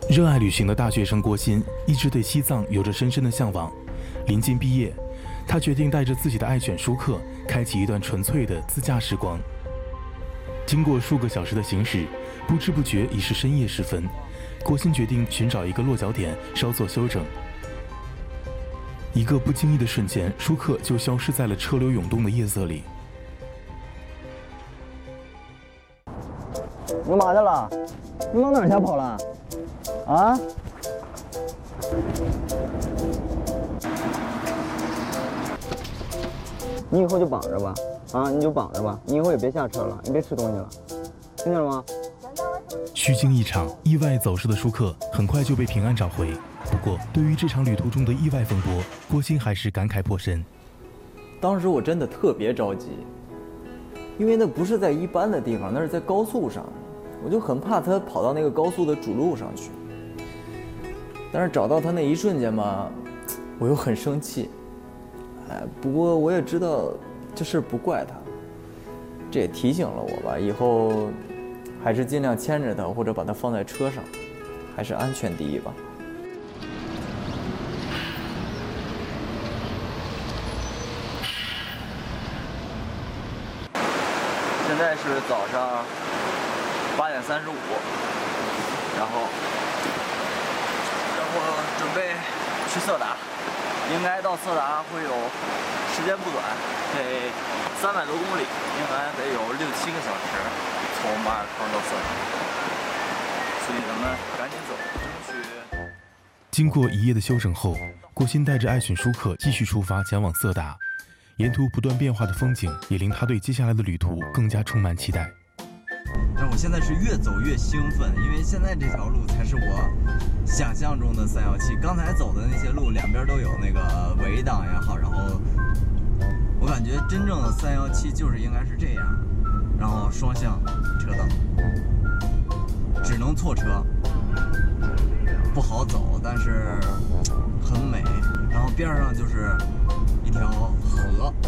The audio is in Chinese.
热爱旅行的大学生郭鑫一直对西藏有着深深的向往。临近毕业，他决定带着自己的爱犬舒克，开启一段纯粹的自驾时光。经过数个小时的行驶，不知不觉已是深夜时分。郭鑫决定寻找一个落脚点稍作休整。一个不经意的瞬间，舒克就消失在了车流涌动的夜色里。 你干嘛去了？你往哪儿去跑了？啊？你以后就绑着吧，啊，你就绑着吧，你以后也别下车了，你别吃东西了，听见了吗？ 虚惊一场，意外走失的舒克很快就被平安找回。不过，对于这场旅途中的意外风波，郭鑫还是感慨颇深。 当时我真的特别着急，因为那不是在一般的地方，那是在高速上，我就很怕他跑到那个高速的主路上去。但是找到他那一瞬间嘛，我又很生气。不过我也知道这事不怪他，这也提醒了我吧，以后还是尽量牵着他，或者把他放在车上，还是安全第一吧。 现在是早上8点35，然后准备去色达，应该到色达会有时间不短，得300多公里，应该得有6、7个小时从马尔康到色达，所以咱们赶紧走，争取。 经过一夜的休整后，郭鑫带着爱犬舒克继续出发前往色达。沿途不断变化的风景也令他对接下来的旅途更加充满期待。 但我现在是越走越兴奋，因为现在这条路才是我想象中的317。刚才走的那些路两边都有那个围挡也好，然后我感觉真正的317就是应该是这样，然后双向车道，只能错车，不好走，但是很美。然后边上就是一条河，